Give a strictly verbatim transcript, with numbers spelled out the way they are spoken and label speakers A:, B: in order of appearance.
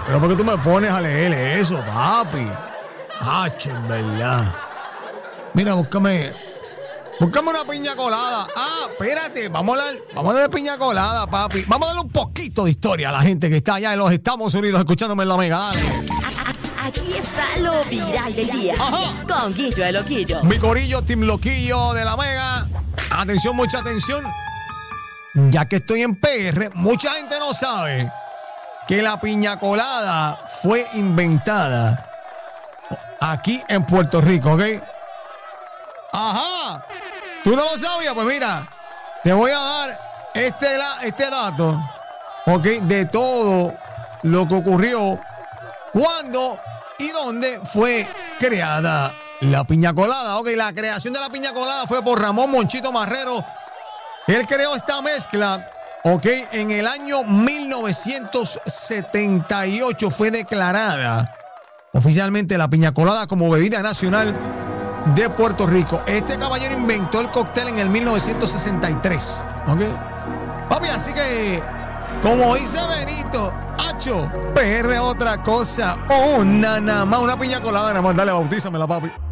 A: Pero ¿por qué tú me pones a leer eso, papi? Ah, en verdad. Mira, búscame. Búscame una piña colada. Ah, espérate, vamos a dar, vamos a dar piña colada, papi. Vamos a darle un poquito de historia a la gente que está allá en los Estados Unidos escuchándome en la Mega. Dale.
B: Aquí está lo viral del día.
A: Ajá.
B: Con Guillo el Loquillo.
A: Mi corillo, Team Loquillo de la Mega. Atención, mucha atención. Ya que estoy en P R, mucha gente no sabe que la piña colada fue inventada aquí en Puerto Rico, ¿ok? Ajá. ¿Tú no lo sabías? Pues mira, te voy a dar este, este dato, ¿ok? De todo lo que ocurrió, cuándo y dónde fue creada la piña colada. Ok, la creación de la piña colada fue por Ramón Monchito Marrero. Él creó esta mezcla, ok, en el año mil novecientos setenta y ocho fue declarada oficialmente la piña colada como bebida nacional de Puerto Rico. Este caballero inventó el cóctel en el mil novecientos sesenta y tres, ok. Papi, así que, como dice Benito, hacho, P R otra cosa, una nada más, una piña colada nada más, dale, bautízamela, papi.